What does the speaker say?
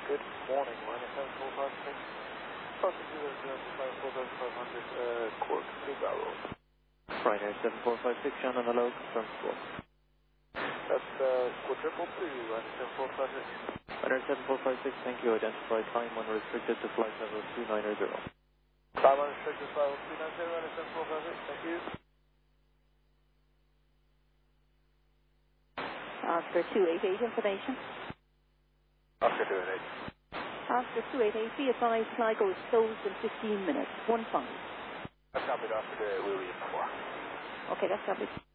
Good morning, minus 7456. Talking to the 500, Cork, Blue Barrel. Ryanair 7456, Shannon, hello, confirm score. That's quadruple 2, minus 7456. Ryanair 7456, thank you, identified time unrestricted to flight level 290. Time unrestricted, level 290, minus 7456, thank you. Oscar 288 information. Oscar 288. Oscar 288, be advised, Sligo is closed in 15 minutes. 1-5. That's copied, Oscar 288, we'll leave 4. Okay, that's lovely.